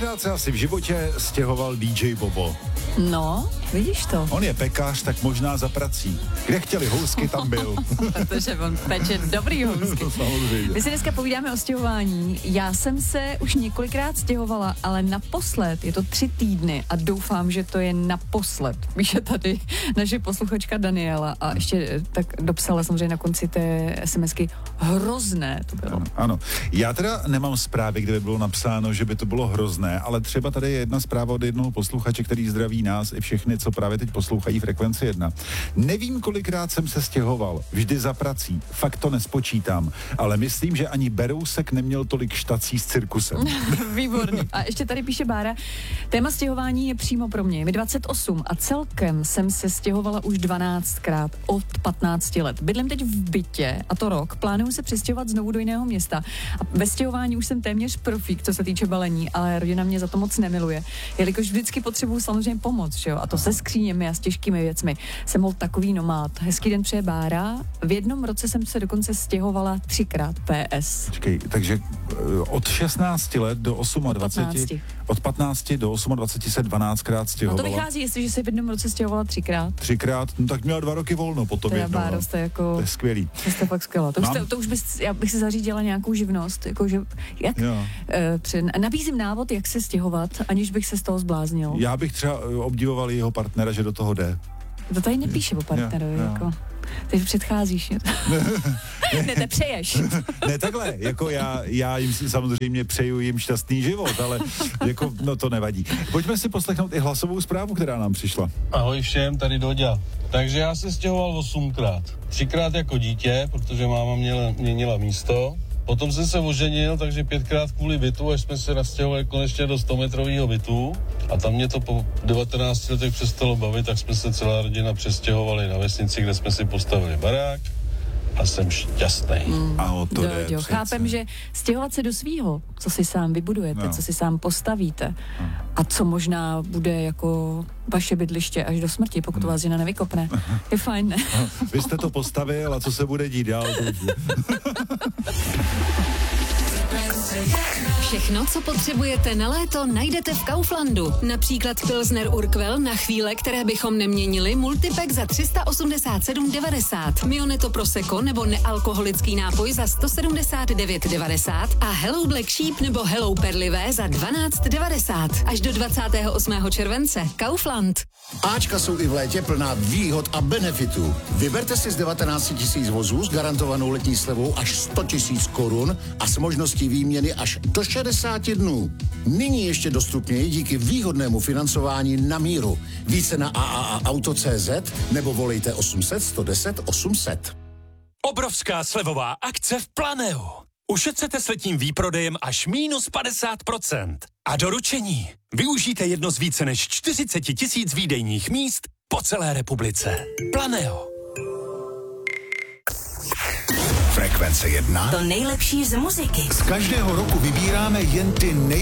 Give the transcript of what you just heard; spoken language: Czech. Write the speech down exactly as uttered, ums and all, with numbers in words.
Dvakrát se asi v životě stěhoval dý džej Bobo. No, vidíš to. On je pekař, tak možná za prací. Kde chtěli housky, tam byl. Protože on peče dobrý housky. Samozřejmě. My si dneska povídáme o stěhování. Já jsem se už několikrát stěhovala, ale naposled je to tři týdny a doufám, že to je naposled. Píše tady naše posluchačka Daniela a ještě tak dopsala samozřejmě na konci té SMSky hrozné to bylo. Ano, ano. Já teda nemám zprávy, kde by bylo napsáno, že by to bylo hrozné, ale třeba tady je jedna zpráva od jednoho posluchače, který zdraví nás i všechny, co právě teď poslouchají Frekvenci jedna. Nevím, kolikrát jsem se stěhoval, vždy za prací, fakt to nespočítám, ale myslím, že ani Berousek neměl tolik štací s cirkusem. Výborně. A ještě tady píše Bára, téma stěhování je přímo pro mě. Je mi dvacet osm a celkem jsem se stěhovala už dvanáctkrát od patnácti let. Bydlím teď v bytě a to rok. Plánuju se přestěhovat znovu do jiného města. A ve stěhování už jsem téměř profík, co se týče balení, ale rodina mě za to moc nemiluje. Jelikož vždycky potřebuju samozřejmě pomoc, že jo? A to se skříněmi a s těžkými věcmi. Jsem hol takový nomád. Hezký den přeje Bára. V jednom roce jsem se dokonce stěhovala třikrát P S. Počkej, takže od šestnácti let do dvaceti osmi, od patnácti do dvaceti osmi se dvanáctkrát stěhovala. No to vychází, jestliže se v jednom roce stěhovala třikrát. Třikrát, no tak měla dva roky volno potom jednou. Báro, jste jako... To je skvělý. To jste fakt skvělá. To, Mám... už jste, to už bys, já bych si zařídila nějakou živnost, jakože, jak, jo. e, před, nabízím návod, jak se stěhovat, aniž bych se z toho zbláznil. Já bych třeba obdivoval jeho partnera, že do toho jde. To tady nepíše o partnerovi, jo, jo. jako... Ty předcházíš. Ne, nepřeješ. Ne takhle, jako já, já jim samozřejmě přeju jim šťastný život, ale jako, no to nevadí. Pojďme si poslechnout i hlasovou zprávu, která nám přišla. Ahoj všem, tady Doďa. Takže já se stěhoval osmkrát. Třikrát jako dítě, protože máma měla, měnila místo. Potom jsem se oženil, takže pětkrát kvůli bytu, až jsme se nastěhovali konečně do stometrového bytu. A tam mě to po devatenácti letech přestalo bavit, tak jsme se celá rodina přestěhovali na vesnici, kde jsme si postavili barák. A jsem šťastný. Mm. A o to do, jde jo, chápem, že stěhovat se do svýho, co si sám vybudujete, no. co si sám postavíte no. a co možná bude jako vaše bydliště až do smrti, pokud vás žena nevykopne. Je fajn, ne? Vy jste to postavil a co se bude dít dál? Všechno, co potřebujete na léto, najdete v Kauflandu. Například Pilsner Urquell na chvíle, které bychom neměnili, multipack za tři sta osmdesát sedm devadesát, Mioneto Prosecco nebo nealkoholický nápoj za sto sedmdesát devět devadesát a Hello Black Sheep nebo Hello Perlivé za dvanáct devadesát. Až do dvacátého osmého července. Kaufland. Ačka jsou i v létě plná výhod a benefitů. Vyberte si z devatenáct tisíc vozů s garantovanou letní slevou až sto tisíc korun a s možností výměny až do šedesáti dnů. Nyní ještě dostupněji díky výhodnému financování na míru. Více na a a a auto tečka cé zet nebo volejte osm set, sto deset, osm set. Obrovská slevová akce v Planeu. Ušetřete s letním výprodejem až mínus padesát procent. A doručení. Využijte jedno z více než čtyřicet tisíc výdejních míst po celé republice. Planeo. Frekvence jedna. To nejlepší z muziky. Z každého roku vybíráme jen ty nej